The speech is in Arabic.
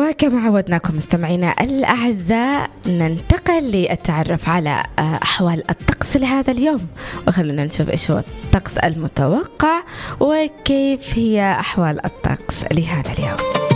وكما عودناكم مستمعينا الأعزاء ننتقل للتعرف على أحوال الطقس لهذا اليوم، وخلونا نشوف إيش هو الطقس المتوقع وكيف هي أحوال الطقس لهذا اليوم.